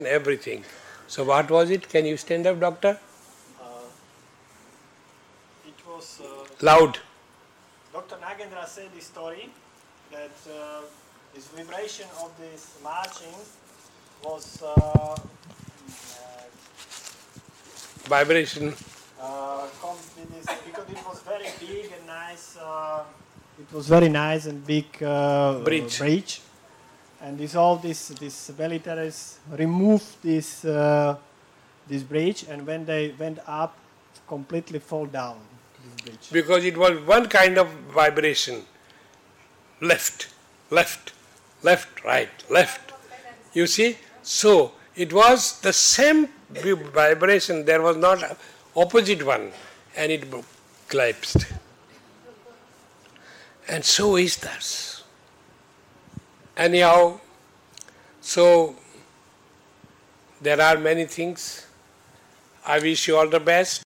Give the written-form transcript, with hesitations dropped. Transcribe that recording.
everything. So what was it? Can you stand up, doctor? It was Loud. Dr. Nagendra said this story that this vibration of this marching was Vibration. comes with this because it was very big and nice. It was very nice and big bridge. And all these militaries removed this bridge, and when they went up, completely fall down this bridge. Because it was one kind of vibration. Left, left, left, right, left. You see? So it was the same vibration. There was not an opposite one, and it collapsed. And so is this. Anyhow, so there are many things. I wish you all the best.